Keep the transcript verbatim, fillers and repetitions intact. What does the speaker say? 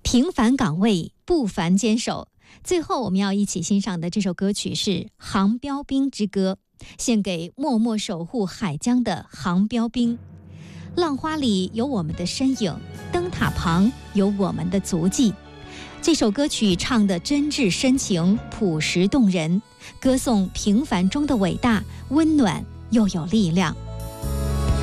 平凡岗位，不凡坚守。最后我们要一起欣赏的这首歌曲是《航标兵之歌》，献给默默守护海疆的航标兵。浪花里有我们的身影，灯塔旁有我们的足迹。这首歌曲唱得真挚深情，朴实动人，歌颂平凡中的伟大，温暖又有力量。